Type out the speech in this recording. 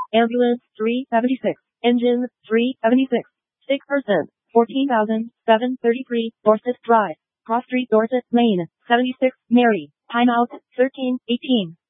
Ambulance 376. Engine 376. Sick person 14,733. Dorset Drive. Cross Street Dorset Lane 76. Mary. Timeout 13:18.